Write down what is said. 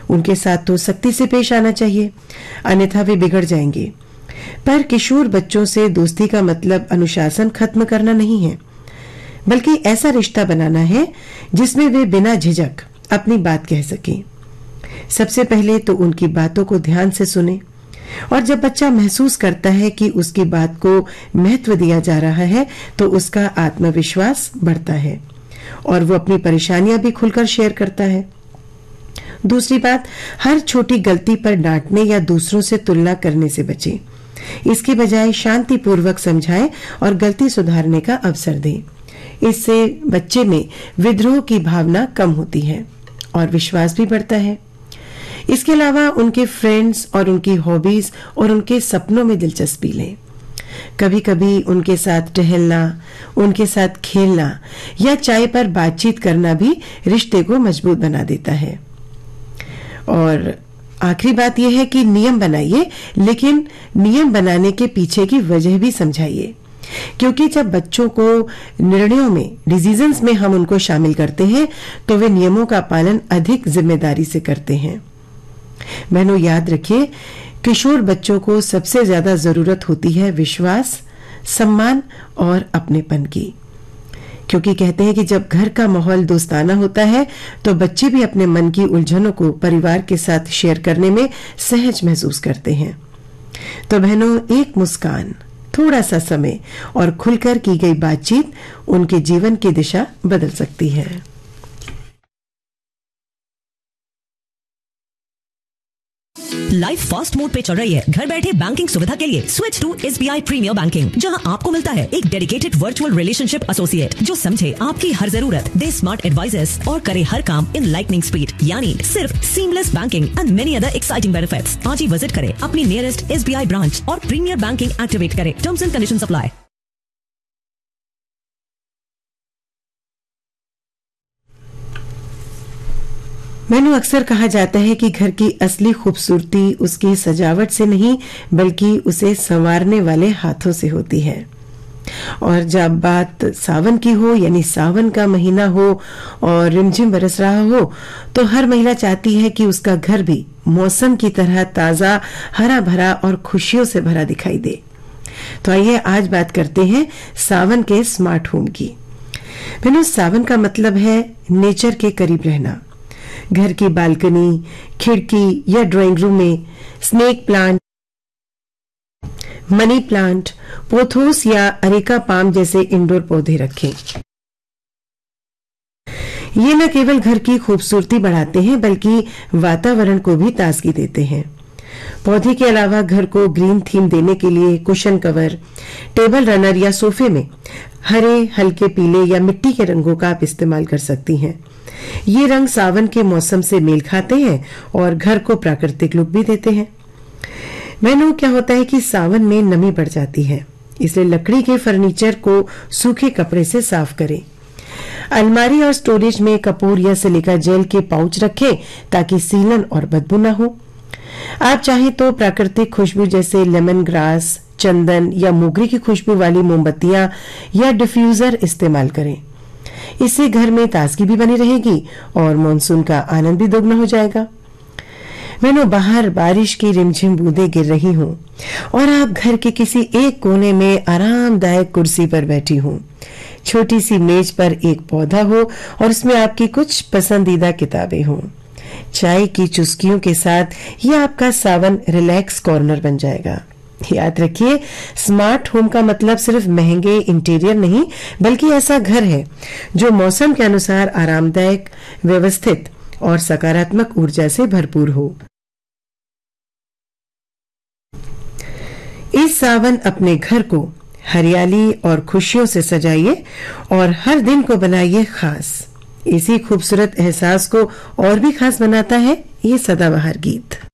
उनके साथ तो सख्ती से पेश आना चाहिए, अन्यथा वे बिगड़ जाएंगे। पर किशोर बच्चों से दोस्ती का मतलब अनुशासन खत्म करना नहीं है, बल्कि ऐसा रिश्ता बनाना है जिसमें वे बिना झिझक अपनी बात कह सकें। सबसे पहले तो उनकी बातों को ध्यान से सुने, और जब बच्चा महसूस करता है कि उसकी बात को महत्व दिया जा रहा है तो उसका आत्मविश्वास बढ़ता है और वो अपनी परेशानियां भी खुलकर शेयर करता है। दूसरी बात, हर छोटी गलती पर डांटने या दूसरों से तुलना करने से बचें। इसके बजाय शांतिपूर्वक समझाएं और गलती सुधारने का अवसर दें। इससे बच्चे में विद्रोह की भावना कम होती है और विश्वास भी बढ़ता है। इसके अलावा उनके फ्रेंड्स और उनकी हॉबीज और उनके सपनों में दिलचस्पी लें। कभी कभी उनके साथ टहलना, उनके साथ खेलना या चाय पर बातचीत करना भी रिश्ते को मजबूत बना देता है। और आखिरी बात यह है कि नियम बनाइए, लेकिन नियम बनाने के पीछे की वजह भी समझाइए, क्योंकि जब बच्चों को निर्णयों में, डिसीजंस में हम उनको शामिल करते हैं तो वे नियमों का पालन अधिक जिम्मेदारी से करते हैं। बहनों, याद रखिए, किशोर बच्चों को सबसे ज्यादा जरूरत होती है विश्वास, सम्मान और अपनेपन की, क्योंकि कहते हैं कि जब घर का माहौल दोस्ताना होता है तो बच्चे भी अपने मन की उलझनों को परिवार के साथ शेयर करने में सहज महसूस करते हैं। तो बहनों, एक मुस्कान, थोड़ा सा समय और खुलकर की गई बातचीत उनके जीवन की दिशा बदल सकती है। लाइफ फास्ट मोड पे चल रही है। घर बैठे बैंकिंग सुविधा के लिए switch to SBI premiere banking, जहां आपको मिलता है एक डेडिकेटेड वर्चुअल रिलेशनशिप एसोसिएट जो समझे आपकी हर जरूरत, दे स्मार्ट एडवाइजर्स और करे हर काम इन लाइटनिंग स्पीड, यानी सिर्फ seamless banking and many other exciting benefits. आज ही विजिट करें अपनी नियरेस्ट SBI ब्रांच और प्रीमियर बैंकिंग एक्टिवेट करें। Terms and conditions apply. मैनू अक्सर कहा जाता है कि घर की असली खूबसूरती उसकी सजावट से नहीं, बल्कि उसे संवारने वाले हाथों से होती है। और जब बात सावन की हो, यानी सावन का महीना हो और रिमझिम बरस रहा हो, तो हर महिला चाहती है कि उसका घर भी मौसम की तरह ताजा, हरा भरा और खुशियों से भरा दिखाई दे। तो आइए आज बात करते हैं सावन के स्मार्ट होम की। मैनू, सावन का मतलब है नेचर के करीब रहना। घर की बालकनी, खिड़की या ड्राइंग रूम में snake plant, money plant, pothos या अरेका पाम जैसे इंडोर पौधे रखें। ये न केवल घर की खूबसूरती बढ़ाते हैं, बल्कि वातावरण को भी ताजगी देते हैं। पौधे के अलावा घर को ग्रीन थीम देने के लिए कुशन कवर, टेबल रनर या सोफे में हरे, हल्के पीले या मिट्टी के रंगों का आप इस्तेमाल कर सकती हैं। ये रंग सावन के मौसम से मेल खाते हैं और घर को प्राकृतिक लुक भी देते हैं। मैनू, क्या होता है कि सावन में नमी बढ़ जाती है, इसलिए लकड़ी के फर्नीचर को सूखे कपड़े से साफ करें। अलमारी और स्टोरेज में कपूर या सिलिका जेल के पाउच रखें ताकि सीलन और बदबू न हो। आप चाहें तो प्राकृतिक खुशबू जैसे लेमन ग्रास, चंदन या मोगरे की खुशबू वाली मोमबत्तियां या डिफ्यूजर इस्तेमाल करें। इससे घर में ताजगी भी बनी रहेगी और मानसून का आनंद भी दोगुना हो जाएगा। मैंने बाहर बारिश की रिमझिम बूंदें गिर रही हूँ और आप घर के किसी एक कोने में आरामदायक कुर्सी पर बैठी हूँ। छोटी सी मेज पर एक पौधा हो और उसमें आपकी कुछ पसंदीदा किताबें हों। चाय की चुस्कियों के साथ ये आपका सावन रिलैक्स कॉर्नर बन जाएगा। याद रखिए, स्मार्ट होम का मतलब सिर्फ महंगे इंटीरियर नहीं, बल्कि ऐसा घर है जो मौसम के अनुसार आरामदायक, व्यवस्थित और सकारात्मक ऊर्जा से भरपूर हो। इस सावन अपने घर को हरियाली और खुशियों से सजाइए और हर दिन को बनाइए खास। इसी खूबसूरत एहसास को और भी खास बनाता है ये सदाबहार गीत।